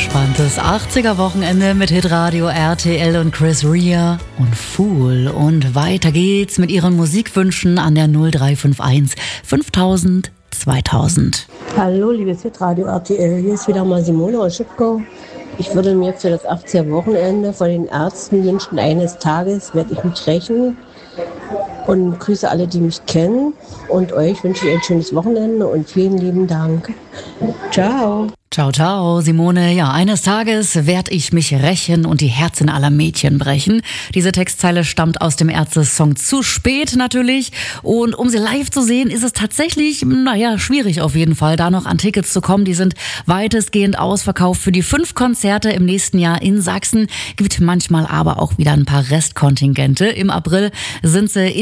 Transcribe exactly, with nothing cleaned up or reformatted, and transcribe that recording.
Entspanntes achtziger-Wochenende mit Hitradio R T L und Chris Rea und Fool. Und weiter geht's mit Ihren Musikwünschen an der null drei fünf eins fünftausend zweitausend. Hallo, liebes Hitradio R T L, hier ist wieder mal Simone aus Schüttgau. Ich würde mir für das achtziger-Wochenende von den Ärzten wünschen, eines Tages werde ich mich rächen. Und grüße alle, die mich kennen. Und euch wünsche ich ein schönes Wochenende und vielen lieben Dank. Ciao. Ciao, ciao, Simone. Ja, eines Tages werd ich mich rächen und die Herzen aller Mädchen brechen. Diese Textzeile stammt aus dem Ärzte-Song Zu spät natürlich. Und um sie live zu sehen, ist es tatsächlich, naja, schwierig auf jeden Fall, da noch an Tickets zu kommen. Die sind weitestgehend ausverkauft für die fünf Konzerte im nächsten Jahr in Sachsen. Gibt manchmal aber auch wieder ein paar Restkontingente. Im April sind sie in